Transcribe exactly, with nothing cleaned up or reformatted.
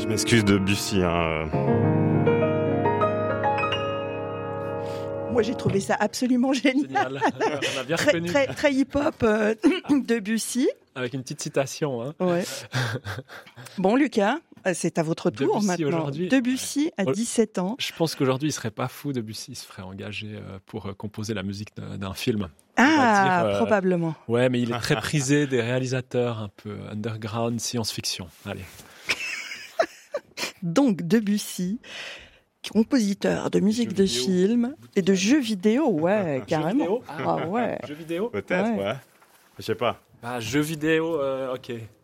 Je m'excuse de Debussy. Hein. Moi, j'ai trouvé ça absolument génial. Génial. On a bien très, reconnu. très, très hip-hop euh, Debussy. Avec une petite citation. Hein. Ouais. Bon, Lucas, c'est à votre tour Debussy maintenant. aujourd'hui. Debussy à dix-sept ans. Je pense qu'aujourd'hui, il serait pas fou, Debussy. Il se ferait engager pour composer la musique d'un, d'un film. Ah, dire, euh, probablement. Ouais, mais il est très prisé des réalisateurs un peu underground, science-fiction. Allez. Donc, Debussy, compositeur de musique de vidéo. film et de jeux vidéo, ouais, carrément. Jeux vidéo Ah ouais. Jeux vidéo Peut-être, Ouais. ouais. Je sais pas. Bah, jeux vidéo, euh, ok.